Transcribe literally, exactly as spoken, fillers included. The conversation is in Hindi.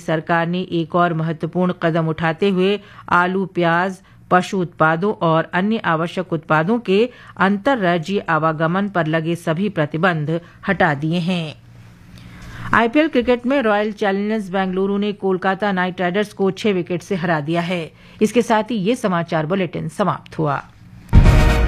सरकार ने एक और महत्वपूर्ण कदम उठाते हुए आलू, प्याज, पशु उत्पादों और अन्य आवश्यक उत्पादों के अंतर्राज्यीय आवागमन पर लगे सभी प्रतिबंध हटा दिए हैं। आईपीएल क्रिकेट में रॉयल चैलेंजर्स बेंगलुरु ने कोलकाता नाइट राइडर्स को छह विकेट से हरा दिया है। इसके साथ ही ये समाचार बुलेटिन समाप्त हुआ।